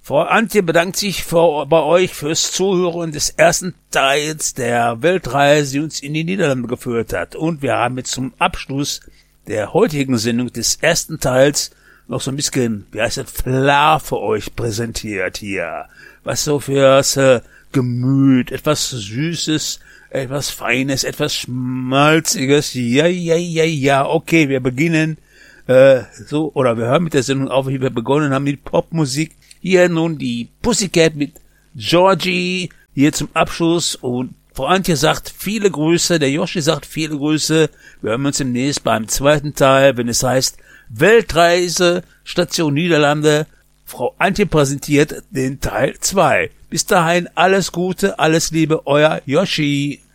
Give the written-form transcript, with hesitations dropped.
Frau Antje bedankt sich bei euch fürs Zuhören des ersten Teils der Weltreise, die uns in die Niederlande geführt hat. Und wir haben jetzt zum Abschluss der heutigen Sendung des ersten Teils noch so ein bisschen, Flair für euch präsentiert hier. Was so fürs Gemüt, etwas Süßes, etwas Feines, etwas Schmalziges. Ja, okay, wir beginnen wir hören mit der Sendung auf, wie wir begonnen haben mit Popmusik. Hier nun die Pussycat mit Georgie, hier zum Abschluss. Und Frau Antje sagt viele Grüße, der Joshi sagt viele Grüße. Wir hören uns demnächst beim zweiten Teil, wenn es heißt Weltreise, Station Niederlande. Frau Antje präsentiert den Teil 2. Bis dahin alles Gute, alles Liebe, euer Joshi.